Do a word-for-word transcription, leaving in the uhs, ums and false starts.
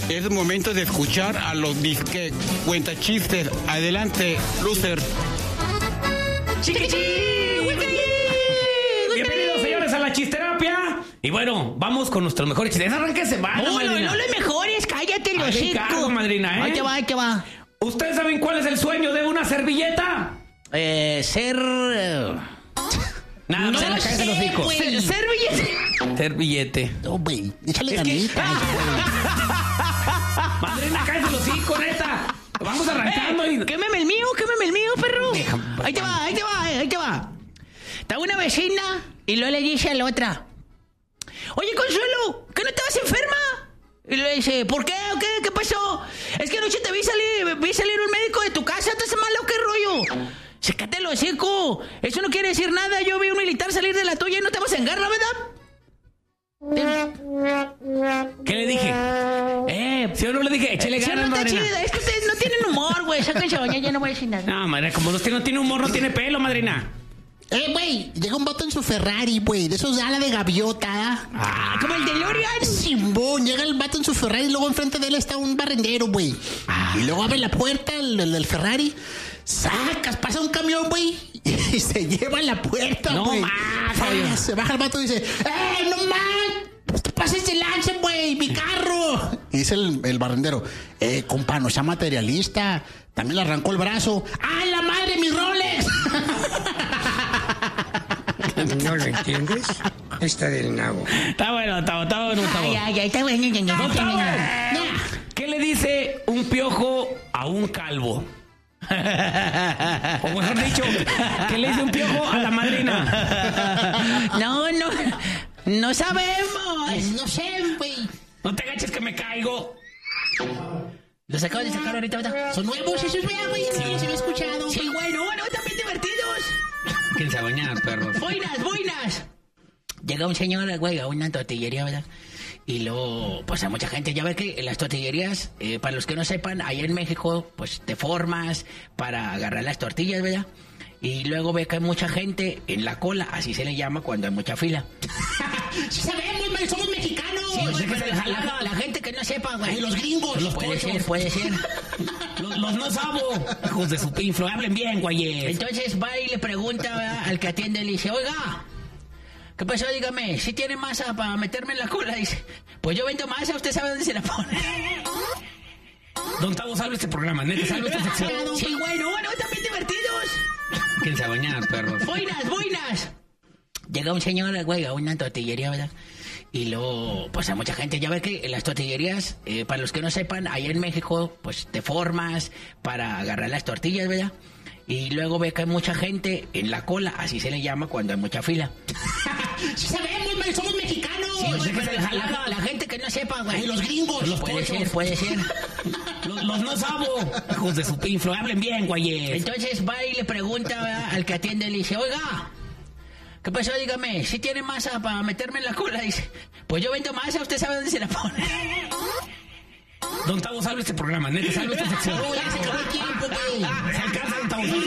Es momento de escuchar a los disque cuentachistes. Adelante, loser. Bienvenidos, señores, a la chisterapia. Y bueno, vamos con nuestros mejores chistes. Arránquese, va, No, no, madrina. no los mejores, cállate los Ay, hocico. cargo, madrina, ¿eh? Ahí te va, ahí te va. ¿Ustedes saben cuál es el sueño de una servilleta? Eh, ser... eh, Nada, no se le cae sé, el hocico. güey. Ser- Ser billete. Servillete. No, güey, échale Es que- ganita. Madrina, cállate el hocico, neta. Vamos arrancando y... Quémeme el mío, quémeme el mío, perro. Deja- Ahí te va, ahí te va, ahí te va. Está una vecina y luego le dice a la otra: oye, Consuelo, ¿que no estabas enferma? Y le dice: ¿por qué? ¿O qué? ¿Qué pasó? Es que anoche te vi salir, vi salir un médico de tu casa, ¿estás malo o qué rollo? Sécate el hocico. Eso no quiere decir nada. Yo vi un militar salir de la tuya y no estamos en guerra, ¿verdad? ¿Qué le dije? Eh, Si yo no le dije, échale sí, ganas, no está madrina. chida. Es que ustedes no tienen humor, güey. Sáquense bañar, ya no voy a decir nada. No, madrina, como usted no tiene humor, no tiene pelo, madrina. Eh, güey, llega un vato en su Ferrari, güey, de esos de ala de gaviota. Ah, como el de Lorian. Simbón, llega el vato en su Ferrari y luego enfrente de él está un barrendero, güey. Y luego abre la puerta, el, el del Ferrari, sacas, pasa un camión, güey, y se lleva la puerta, No güey. más, Ah, oye. se baja el vato y dice: ¡eh, no más! ¡Te pases de lanza, güey! ¡Mi carro! Y dice el, el barrendero: eh, compa, no sea materialista. También le arrancó el brazo. ¡Ah, la madre, mi Rolex! ¿No lo entiendes? Está del nabo. Está bueno, está, está bueno, está Ay, bueno. ay, ay, está bueno. ya, ya, ya, No, está ya, bueno. ya. ¿Qué le dice un piojo a un calvo? O mejor dicho, ¿qué le dice un piojo a la madrina? No, no, no sabemos. No sé, güey. No te agaches que me caigo. Los acabo de sacar ahorita, ¿verdad? Son nuevos esos, güey, güey. Sí, se me ha escuchado. Sí, güey, no, no, también divertidos. Quédense a bañar, perros. Buenas, buenas. Llega un señor, güey, a una tortillería, ¿verdad? Y luego, pues a mucha gente, ya ve que en las tortillerías, eh, para los que no sepan, allá en México, pues te formas para agarrar las tortillas, ¿verdad? Y luego ve que hay mucha gente en la cola, así se le llama cuando hay mucha fila. Sí sabemos, güey, somos mexicanos. Sí, güey, sé que pero se la, jala. la- la gente que no sepa, güey. Ay, los gringos, los Puede pochos. ser, puede ser. Los, los no sabo. Hijos de su pinflo, hablen bien, güeyes. Entonces va y le pregunta, ¿verdad?, al que atiende, le dice: oiga, ¿qué pasó? Dígame, ¿sí tiene masa para meterme en la cola? Dice: pues yo vendo masa, ¿usted sabe dónde se la pone? Don Tavo, salve este programa, neta, salve esta sección. Sí, güey, no, no, también divertidos. Quédense a bañar, perros. Buenas, buenas. Llega un señor, güey, a una tortillería, ¿verdad? Y luego, pues a mucha gente, ya ve que en las tortillerías, eh, para los que no sepan, allá en México, pues te formas para agarrar las tortillas, ¿verdad? Y luego ve que hay mucha gente en la cola, así se le llama cuando hay mucha fila. Sí sabemos, güey, somos mexicanos. Sí, güey, sé que pero se la, jala. la- la gente que no sepa, güey. Ay, los gringos, los Puede pochos. ser, puede ser. Los, los no sabo. Hijos de su pinflo, hablen bien, güeyes. Entonces va y le pregunta, ¿verdad?, al que atiende, le dice: oiga, ¿qué pasó? Dígame, ¿sí tiene masa para meterme en la cola? Dice: pues yo vendo masa, ¿usted sabe dónde se la pone? Don Tavo, salve este programa, neta, salve esta sección. No, ya se acabó el tiempo, güey. Se alcanza, Don Tavo.